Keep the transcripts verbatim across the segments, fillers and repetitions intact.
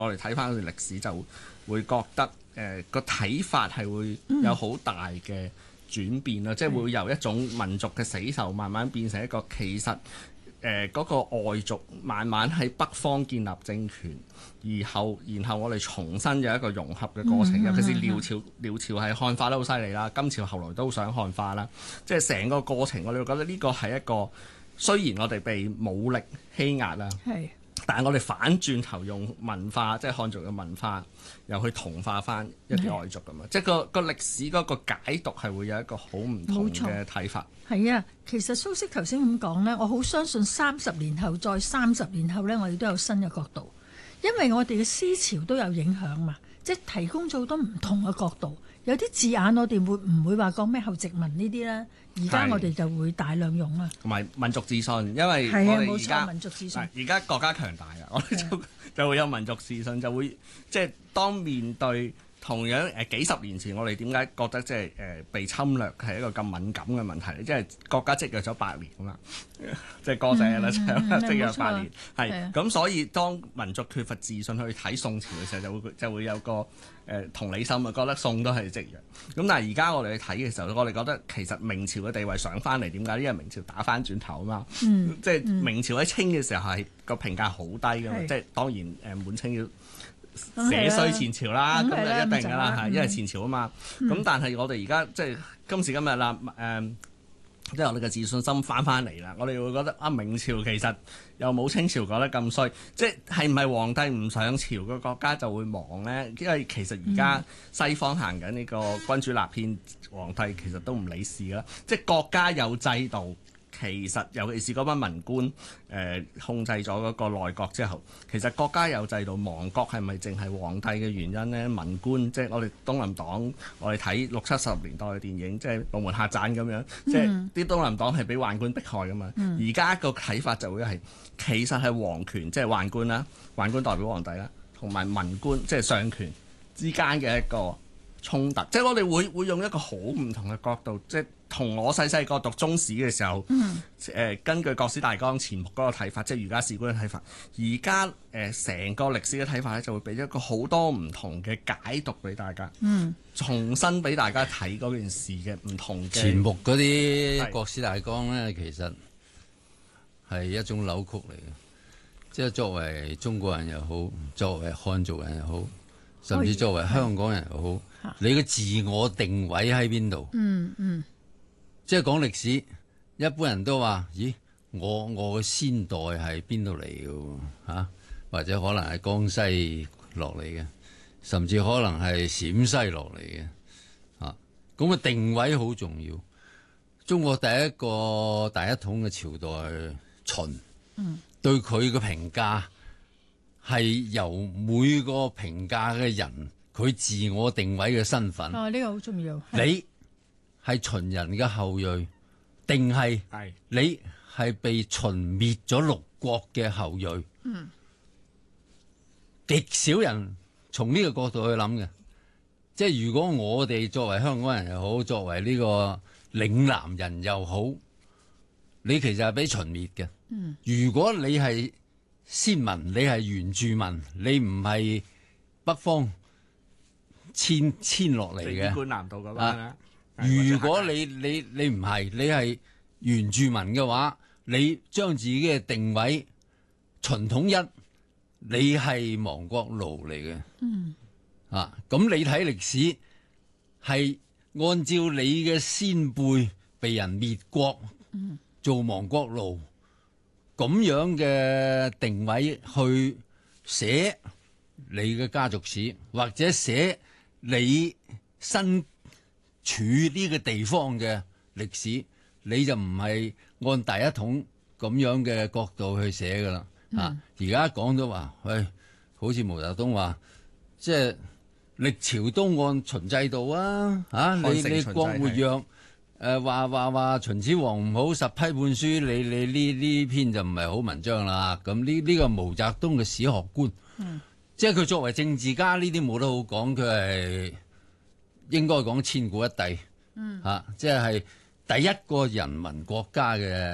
我哋睇翻佢歷史就會覺得誒個睇法係會有好大嘅轉變啦，嗯、即係會由一種民族嘅死仇慢慢變成一個其實誒嗰、呃嗰個外族慢慢喺北方建立政權，而後然後我哋重新有一個融合嘅過程。嗯、尤其是遼朝，遼朝係漢化得好犀利啦，金朝後來都想漢化啦，即係成個過程我哋會覺得呢個係一個雖然我哋被武力欺壓啦。係。但係我哋反轉頭用文化，即係漢族嘅文化，又去同化翻一啲外族咁啊！即係個個歷史嗰個解讀係會有一個好唔同嘅睇法。 係啊，其實蘇軾頭先咁講呢，我好相信三十年後再三十年後呢，我哋都有新嘅角度，因為我哋嘅思潮都有影響嘛，即係提供咗好多唔同嘅角度。有啲字眼我哋會唔會話講咩後殖民呢啲呢？而家我哋就會大量用啦。同埋民族自信，因為我哋而家民族自信，而家國家強大啊，我哋就就會有民族自信，就會即係當面對同樣誒幾十年前我哋點解覺得即係誒被侵略係一個咁敏感嘅問題？即係國家積弱咗百年咁啦，即係歌仔啦，積弱百年係咁，所以當民族缺乏自信去睇宋朝嘅時候，就會就會有個誒同理心啊，覺得宋都係積弱。咁但係而家我哋去睇嘅時候，我哋覺得其實明朝嘅地位上翻嚟，點解？因為明朝打翻轉頭啊嘛，嗯、即係明朝喺清嘅時候係個評價好低噶嘛，即係當然誒滿清要寫衰前朝啦，咁就一定噶啦，係因為前朝啊嘛。咁、嗯、但係我哋而家即係今時今日啦，誒、呃，即係我哋嘅自信心翻翻嚟啦。我哋會覺得啊，明朝其實又冇清朝講得咁衰，即係係唔係皇帝唔上朝個國家就會亡咧？因為其實而家西方行緊呢個君主立憲，皇帝其實都唔理事啦。即係國家有制度。其實尤其是嗰班文官誒、呃、控制咗嗰個內閣之後，其實國家有制度，亡國係咪淨係皇帝嘅原因呢？文官即係我哋東林黨，我哋睇六七十年代嘅電影，即係《龍門客棧》咁樣，即係啲東林黨係俾宦官迫害噶嘛。而家個睇法就會係其實係皇權，即係宦官啦，宦官代表皇帝啦，同埋文官即係上權之間嘅一個衝突。即係我哋會會用一個好唔同嘅角度，即係。同我細細個讀中史嘅時候，誒、嗯呃、根據國史大綱前目嗰個睇法，即係儒家史觀嘅睇法。而家誒成個歷史嘅睇法咧，就會俾一個好多唔同嘅解讀俾大家，嗯、重新俾大家睇嗰件事嘅唔同嘅前目嗰啲國史大綱咧，其實係一種扭曲嚟嘅。即係作為中國人又好，作為漢族人又好，甚至作為香港人又好，嗯、你嘅自我定位喺邊度？嗯嗯。即係講歷史，一般人都話：咦，我我嘅先代係邊度嚟嘅？嚇，或者可能係江西落嚟嘅，甚至可能係陝西落嚟嘅。嚇，咁嘅定位好重要。中國第一個大一統嘅朝代秦，嗯，對佢嘅評價係由每個評價嘅人佢自我定位嘅身份。 哦，呢個好重要。 你係秦人嘅後裔，定係你係被秦滅咗六國嘅後裔？嗯，極少人從呢個角度去諗嘅。即係如果我哋作為香港人又好，作為呢個嶺南人又好，你其實係俾秦滅嘅。嗯，如果你係先民，你係原住民，你唔係北方遷遷落嚟嘅。 觀南道嗰班啦。 如果你你你唔係，你係原住民嘅話，你將自己嘅定位秦統一，你係亡國奴嚟嘅。嗯，啊，咁你睇歷史係按照你嘅先輩被人滅國，嗯、做亡國奴咁樣嘅定位去寫你嘅家族史，或者寫你新處呢個地方嘅歷史，你就唔係按大一統咁樣嘅角度去寫噶啦。嗯、啊，而家講咗話，喂，好似毛澤東話，即係歷朝都按秦制度啊。啊，你你郭沫若誒話話話秦始皇唔好，十批判書，你你呢呢篇就唔係好文章啦。咁呢呢個毛澤東嘅史學觀，嗯、即係佢作為政治家呢啲冇得好講，佢係。應該講千古一帝，嗯、啊，即係第一個人民國家嘅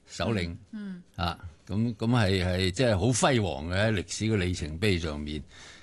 首領， 嗯， 啊，咁咁係係即係好輝煌嘅喺歷史嘅里程碑上面。